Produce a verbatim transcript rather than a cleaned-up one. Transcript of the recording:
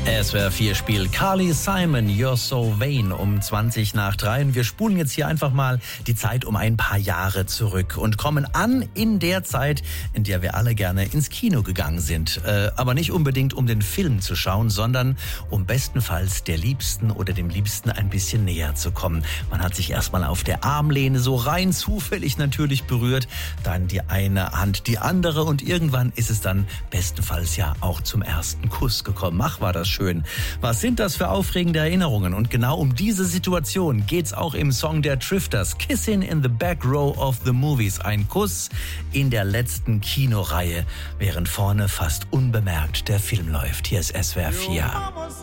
S W R vier spielt Carly Simon, You're So Vain um zwanzig nach drei. Und wir spulen jetzt hier einfach mal die Zeit um ein paar Jahre zurück und kommen an in der Zeit, in der wir alle gerne ins Kino gegangen sind. Äh, aber nicht unbedingt, um den Film zu schauen, sondern um bestenfalls der Liebsten oder dem Liebsten ein bisschen näher zu kommen. Man hat sich erstmal auf der Armlehne so rein zufällig natürlich berührt, dann die eine Hand die andere und irgendwann ist es dann bestenfalls ja auch zum ersten Kuss gekommen. Ach, war das schön. Was sind das für aufregende Erinnerungen? Und genau um diese Situation geht's auch im Song der Drifters, Kissing in the Back Row of the Movies. Ein Kuss in der letzten Kinoreihe, während vorne fast unbemerkt der Film läuft. Hier ist S W R vier.